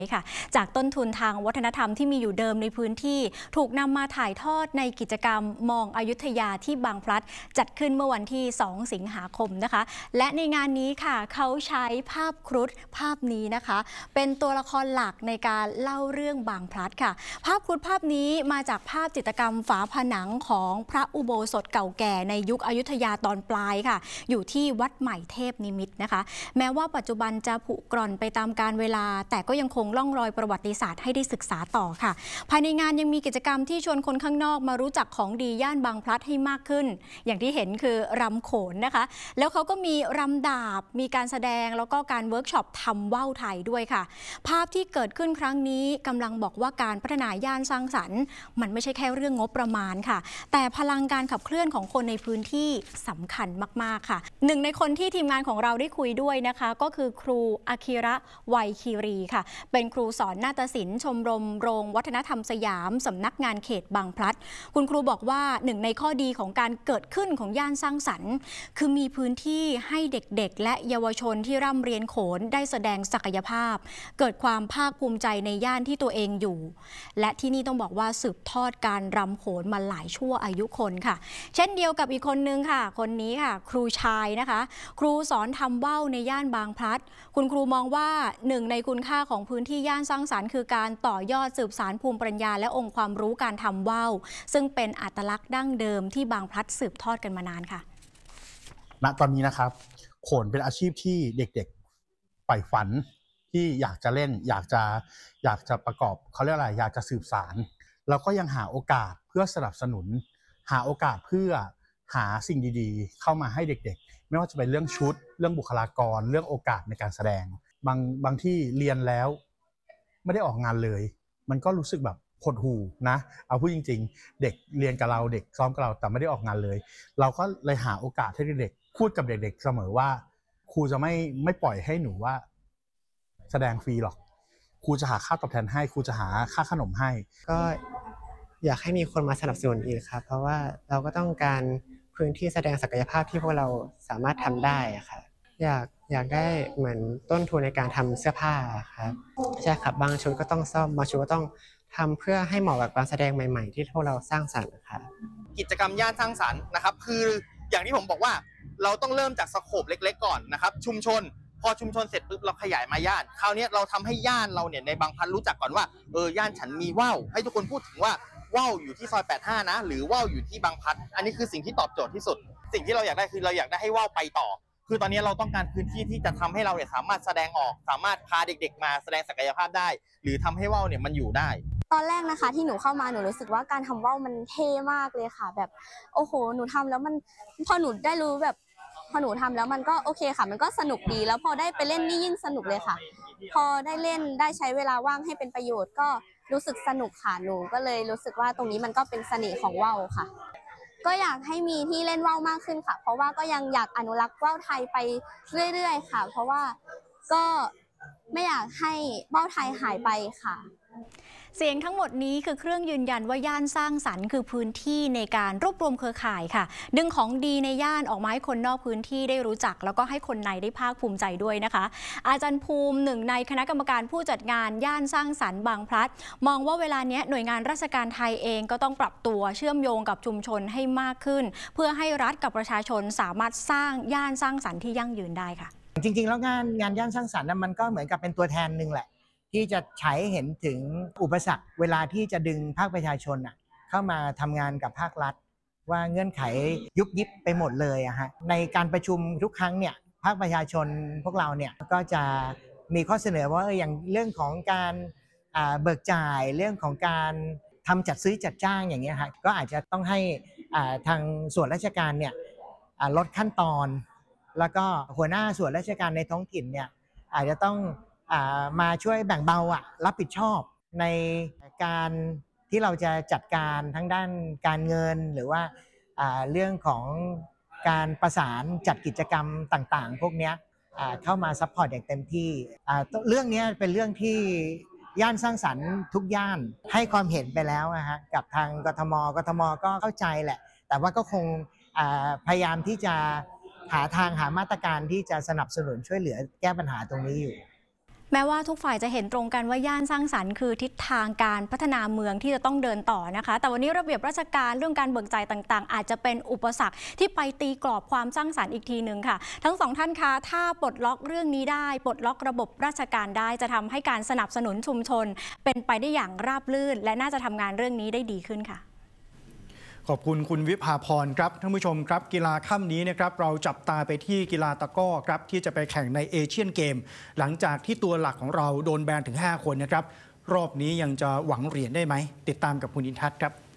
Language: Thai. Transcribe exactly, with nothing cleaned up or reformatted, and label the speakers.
Speaker 1: ค่ะจากต้นทุนทางวัฒนธรรมที่มีอยู่เดิมในพื้นที่ถูกนำมาถ่ายทอดในกิจกรรมมองอยุธยาที่บางพลัดจัดขึ้นเมื่อวันที่สองสิงหาคมนะคะและในงานนี้ค่ะเขาใช้ภาพครุฑภาพนี้นะคะเป็นตัวละครหลักในการเล่าเรื่องบางพลัดค่ะภาพครุฑภาพนี้มาจากภาพจิตรกรรมฝาผนังของพระอุโบสถเก่าแก่ในยุคอยุธยาตอนปลายค่ะอยู่ที่วัดใหม่เทพนิมิตรนะคะแม้ว่าปัจจุบันจะผุกร่อนไปตามกาลเวลาแต่ก็ยังคงล่องรอยประวัติศาสตร์ให้ได้ศึกษาต่อค่ะภายในงานยังมีกิจกรรมที่ชวนคนข้างนอกมารู้จักของดีย่านบางพลัดให้มากขึ้นอย่างที่เห็นคือรำโขนนะคะแล้วเขาก็มีรำดาบมีการแสดงแล้วก็การเวิร์กช็อปทำว่าวไทยด้วยค่ะภาพที่เกิดขึ้นครั้งนี้กำลังบอกว่าการพัฒนาย่านสร้างสรรค์มันไม่ใช่แค่เรื่องงบประมาณค่ะแต่พลังการขับเคลื่อนของคนในพื้นที่สำคัญมากๆค่ะหนึ่งในคนที่ทีมงานของเราได้คุยด้วยนะคะก็คือครูอาคิระไวคีรีค่ะเป็นครูสอนนาฏศิลป์ชมรมโรงวัฒนธรรมสยามสำนักงานเขตบางพลัดคุณครูบอกว่าหนึ่งในข้อดีของการเกิดขึ้นของย่านสร้างสรรค์คือมีพื้นที่ให้เด็กๆและเยาวชนที่ร่ำเรียนโขนได้แสดงศักยภาพเกิดความภาคภูมิใจในย่านที่ตัวเองอยู่และที่นี่ต้องบอกว่าสืบทอดการรำโขนมาหลายชั่วอายุคนค่ะเช่นเดียวกับอีกคนนึงค่ะคนนี้ค่ะครูชายนะคะครูสอนทำว่าวในย่านบางพลัดคุณครูมองว่าหนึ่งในคุณค่าของพื้นที่ย่านสร้างสรรค์คือการต่อยอดสืบสานภูมิปัญญาและองค์ความรู้การทำว่าวซึ่งเป็นอัตลักษณ์ดั้งเดิมที่บางพลัดสืบทอดกันมานานค่ะ
Speaker 2: ณตอนนี้นะครับโขนเป็นอาชีพที่เด็กๆใฝ่ฝันที่อยากจะเล่นอยากจะอยากจะประกอบเขาเรียกอะไรอยากจะสืบสานแล้วก็ยังหาโอกาสเพื่อสนับสนุนหาโอกาสเพื่อหาสิ่งดีๆเข้ามาให้เด็กๆไม่ว่าจะเป็นเรื่องชุดเรื่องบุคลากรเรื่องโอกาสในการแสดงบางบางที่เรียนแล้วไม่ได้ออกงานเลยมันก็รู้สึกแบบหดหู่นะเอาพูดจริงๆเด็กเรียนกับเราเด็กซ้อมกับเราแต่ไม่ได้ออกงานเลยเราก็เลยหาโอกาสให้เด็กๆพูดกับเด็กๆเสมอว่าครูจะไม่ไม่ปล่อยให้หนูว่าแสดงฟรีหรอกครูจะหาค่าตอบแทนให้ครูจะหาค่าขนมให้
Speaker 3: ก็อยากให้มีคนมาสนับสนุนอีกครับเพราะว่าเราก็ต้องการพื้นที่แสดงศักยภาพที่พวกเราสามารถทำได้ครับอยากอยากได้เหมือนต้นทุนในการทำเสื้อผ้าครับใช่ครับบางชุดก็ต้องซ่อมบางชุดก็ต้องทำเพื่อให้เหมาะกับการแสดงใหม่ๆที่พวกเราสร้างสรรค์ครับ
Speaker 4: กิจกรรมย่านสร้างสรรค์นะครับคืออย่างที่ผมบอกว่าเราต้องเริ่มจากสโคปเล็กๆก่อนนะครับชุมชนพอชุมชนเสร็จปุ๊บเราขยายมาย่านคราวนี้เราทำให้ย่านเราเนี่ยในบางพลัดรู้จักก่อนว่าเออย่านฉันมีว่าวให้ทุกคนพูดถึงว่าว่าวอยู่ที่ซอยแปดสิบห้านะหรือว่าวอยู่ที่บางพลัดอันนี้คือสิ่งที่ตอบโจทย์ที่สุดสิ่งที่เราอยากได้คือเราอยากได้ให้ว่าวไปต่อคือตอนนี้เราต้องการพื้นที่ที่จะทำให้เราเนี่ยสามารถแสดงออกสามารถพาเด็กๆมาแสดงศักยภาพได้หรือทำให้ว่าวเนี่ยมันอยู่ได้
Speaker 5: ตอนแรกนะคะที่หนูเข้ามาหนูรู้สึกว่าการทำว่าวมันเท่มากเลยค่ะแบบโอ้โหหนูทำแล้วมันพอหนูได้รู้แบบพอหนูทำแล้วมันก็โอเคค่ะมันก็สนุกดีแล้วพอได้ไปเล่นนี่ยิ่งสนุกเลยค่ะพอได้เล่นได้ใช้เวลาว่างให้เป็นประโยชน์ก็รู้สึกสนุกค่ะหนูก็เลยรู้สึกว่าตรงนี้มันก็เป็นเสน่ห์ของว่าวค่ะก็อยากให้มีที่เล่นว่าวมากขึ้นค่ะเพราะว่าก็ยังอยากอนุรักษ์ว่าวไทยไปเรื่อยๆค่ะเพราะว่าก็ไม่อยากให้ว่าวไทยหายไปค่ะ
Speaker 1: เสียงทั้งหมดนี้คือเครื่องยืนยันว่าย่านสร้างสรรค์คือพื้นที่ในการรวบรวมเครือข่ายค่ะดึงของดีในย่านออกมาให้คนนอกพื้นที่ได้รู้จักแล้วก็ให้คนในได้ภาคภูมิใจด้วยนะคะอาจารย์ภูมิหนึ่งในคณะกรรมการผู้จัดงานย่านสร้างสรรค์บางพลัดมองว่าเวลานี้หน่วยงานราชการไทยเองก็ต้องปรับตัวเชื่อมโยงกับชุมชนให้มากขึ้นเพื่อให้รัฐกับประชาชนสามารถสร้างย่านสร้างสรรค์ที่ยั่งยืนได้ค่ะ
Speaker 6: จริงๆแล้วงานงานย่านสร้างสรรค์นั้นมันก็เหมือนกับเป็นตัวแทนหนึ่งแหละที่จะฉายเห็นถึงอุปสรรคเวลาที่จะดึงภาคประชาชนเข้ามาทำงานกับภาครัฐว่าเงื่อนไขยุบยิบไปหมดเลยอะฮะในการประชุมทุกครั้งเนี่ยภาคประชาชนพวกเราเนี่ยก็จะมีข้อเสนอว่าอย่างเรื่องของการเบิกจ่ายเรื่องของการทำจัดซื้อจัดจ้างอย่างเงี้ยฮะก็อาจจะต้องให้ทางส่วนราชการเนี่ยลดขั้นตอนแล้วก็หัวหน้าส่วนราชการในท้องถิ่นเนี่ยอาจจะต้องมาช่วยแบ่งเบาอะรับผิดชอบในการที่เราจะจัดการทั้งด้านการเงินหรือว่าเรื่องของการประสานจัดกิจกรรมต่างๆพวกนี้เข้ามาซัพพอร์ตอย่างเต็มที่เรื่องนี้เป็นเรื่องที่ย่านสร้างสรรค์ทุกย่านให้ความเห็นไปแล้วนะฮะกับทางกทมกทมก็เข้าใจแหละแต่ว่าก็คงพยายามที่จะหาทางหามาตรการที่จะสนับสนุนช่วยเหลือแก้ปัญหาตรงนี้อยู่
Speaker 1: แม้ว่าทุกฝ่ายจะเห็นตรงกันว่าย่านสร้างสรรค์คือทิศทางการพัฒนาเมืองที่จะต้องเดินต่อนะคะแต่วันนี้ระเบียบราชการเรื่องการเบิกจ่ายต่างๆอาจจะเป็นอุปสรรคที่ไปตีกรอบความสร้างสรรค์อีกทีหนึ่งค่ะทั้งสองท่านคะถ้าปลดล็อกเรื่องนี้ได้ปลดล็อกระบบราชการได้จะทำให้การสนับสนุนชุมชนเป็นไปได้อย่างราบรื่นและน่าจะทำงานเรื่องนี้ได้ดีขึ้นค่ะ
Speaker 7: ขอบคุณคุณวิภาพรครับท่านผู้ชมครับกีฬาค่ำนี้นะครับเราจับตาไปที่กีฬาตะกร้อครับที่จะไปแข่งในเอเชียนเกมหลังจากที่ตัวหลักของเราโดนแบนถึงห้าคนนะครับรอบนี้ยังจะหวังเหรียญได้ไหมติดตามกับคุณอินทัศน์ครับ